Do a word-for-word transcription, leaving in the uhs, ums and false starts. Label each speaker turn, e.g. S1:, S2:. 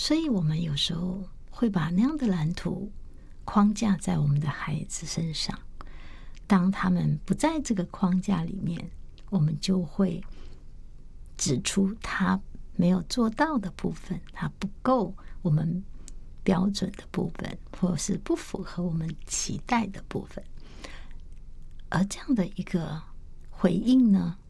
S1: 所以我们有时候会把那样的蓝图框架在我们的孩子身上，当他们不在这个框架里面，我们就会指出他没有做到的部分，他不够我们标准的部分，或是不符合我们期待的部分。而这样的一个回应呢，